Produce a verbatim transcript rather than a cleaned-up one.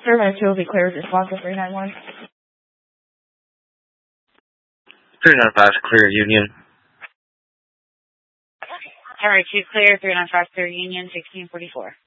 Terminal two will be cleared. Response to three nine one. three nine five, clear Union. Terminal two clear, three nine five clear Union, sixteen forty-four.